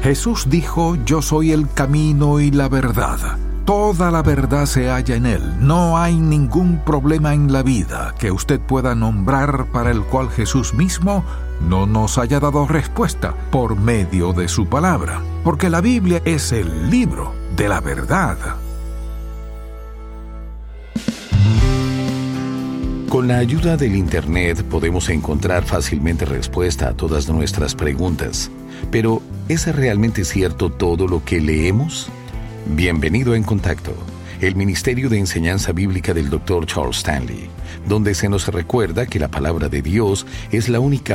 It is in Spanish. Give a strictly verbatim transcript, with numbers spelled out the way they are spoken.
Jesús dijo: yo soy el camino y la verdad. Toda la verdad se halla en Él. No hay ningún problema en la vida que usted pueda nombrar para el cual Jesús mismo no nos haya dado respuesta por medio de su palabra, porque la Biblia es el libro de la verdad. Con la ayuda del Internet podemos encontrar fácilmente respuesta a todas nuestras preguntas. Pero, ¿es realmente cierto todo lo que leemos? Bienvenido a En Contacto, el Ministerio de Enseñanza Bíblica del doctor Charles Stanley, donde se nos recuerda que la palabra de Dios es la única